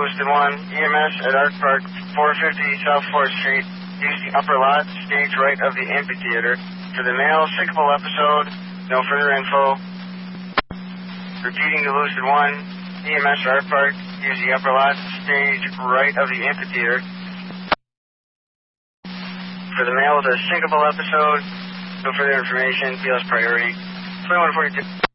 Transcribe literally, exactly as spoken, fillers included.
Lewiston one, E M S at Art Park, four fifty South fourth Street. Use the upper lot, stage right of the amphitheater. For the male syncopal episode, no further info. Repeating to Lewiston one, E M S at Art Park, use the upper lot, stage right of the amphitheater. For the male with a syncopal episode, no further information, P L S priority, twenty-one forty-two.